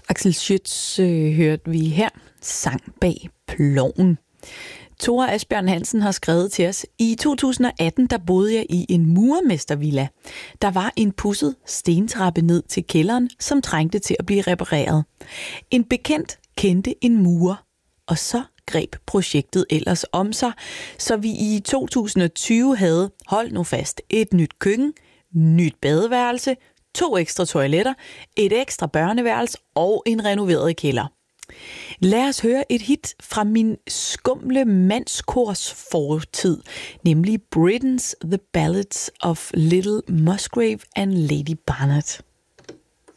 Axel Schütz hørte vi her, sang bag ploven. Tore Asbjørn Hansen har skrevet til os: I 2018 der boede jeg i en murermestervilla. Der var en pudset stentrappe ned til kælderen, som trængte til at blive repareret. En bekendt kendte en murer, og så greb projektet ellers om sig, så vi i 2020 havde, hold nu fast, et nyt køkken, nyt badeværelse, 2 ekstra toiletter, et ekstra børneværelse og en renoveret kælder. Lad os høre et hit fra min skumle mandskors fortid, nemlig Britten's The Ballads of Little Musgrave and Lady Barnet.